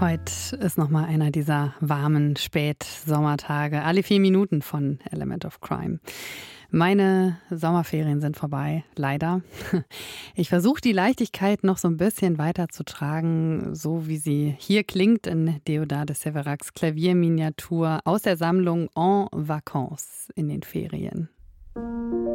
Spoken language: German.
Heute ist nochmal einer dieser warmen Spätsommertage. Alle 4 Minuten von Element of Crime. Meine Sommerferien sind vorbei, leider. Ich versuche die Leichtigkeit noch so ein bisschen weiterzutragen, so wie sie hier klingt in Deodat de Sévéracs Klavierminiatur aus der Sammlung En Vacances in den Ferien.